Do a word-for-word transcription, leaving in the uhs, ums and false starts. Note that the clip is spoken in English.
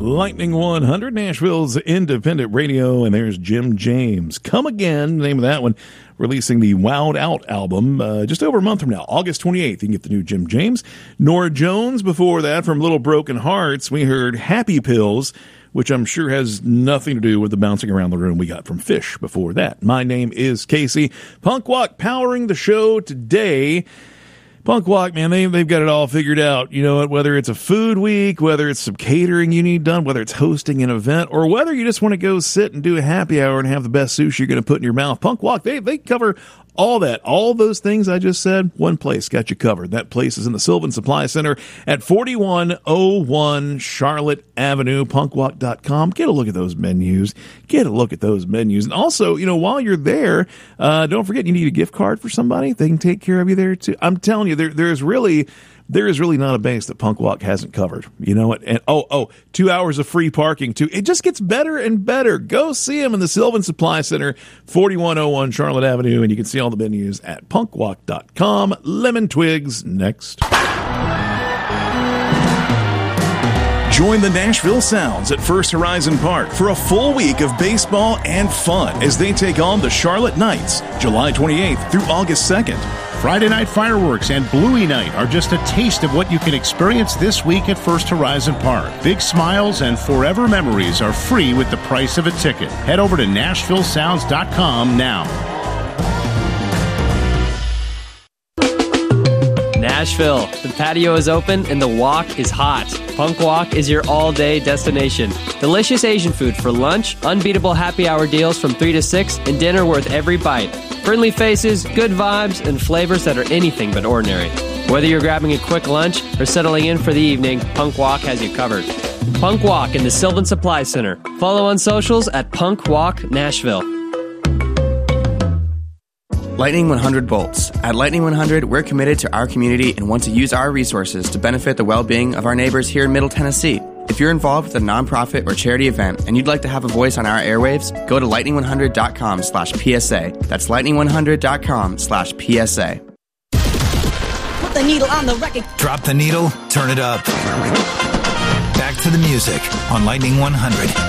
Lightning one hundred, Nashville's independent radio, and there's Jim James. Come Again, the name of that one, releasing the Wowed Out album uh, just over a month from now, August twenty-eighth. You can get the new Jim James. Norah Jones, before that, from Little Broken Hearts, we heard Happy Pills, which I'm sure has nothing to do with the bouncing around the room we got from Fish before that. My name is Casey. Punk Walk powering the show today. Punk Walk, man, they, they've got it all figured out. You know, whether it's a food week, whether it's some catering you need done, whether it's hosting an event, or whether you just want to go sit and do a happy hour and have the best sushi you're going to put in your mouth. Punk Walk, they, they cover all that. All those things I just said, one place got you covered. That place is in the Sylvan Supply Center at forty-one oh one Charlotte Avenue, punk walk dot com. Get a look at those menus. Get a look at those menus. And also, you know, while you're there, uh, don't forget you need a gift card for somebody. They can take care of you there too. I'm telling you, there, there's really... There is really not a base that Punk Walk hasn't covered. You know what? And oh, oh, two hours of free parking too. It just gets better and better. Go see them in the Sylvan Supply Center, forty-one oh one Charlotte Avenue, and you can see all the menus at punk walk dot com. Lemon Twigs next. Join the Nashville Sounds at First Horizon Park for a full week of baseball and fun as they take on the Charlotte Knights, July twenty-eighth through August second. Friday night fireworks and Bluey Night are just a taste of what you can experience this week at First Horizon Park. Big smiles and forever memories are free with the price of a ticket. Head over to nashville sounds dot com now. Nashville, the patio is open and the walk is hot. Punk Walk is your all-day destination. Delicious Asian food for lunch, unbeatable happy hour deals from three to six, and dinner worth every bite. Friendly faces, good vibes, and flavors that are anything but ordinary. Whether you're grabbing a quick lunch or settling in for the evening, Punk Walk has you covered. Punk Walk in the Sylvan Supply Center. Follow on socials at Punk Walk Nashville. Lightning one hundred Bolts. At Lightning one hundred, we're committed to our community and want to use our resources to benefit the well-being of our neighbors here in Middle Tennessee. If you're involved with a nonprofit or charity event and you'd like to have a voice on our airwaves, go to lightning one hundred dot com slash P S A. That's lightning one hundred dot com slash P S A. Put the needle on the record. Drop the needle, turn it up. Back to the music on Lightning one hundred.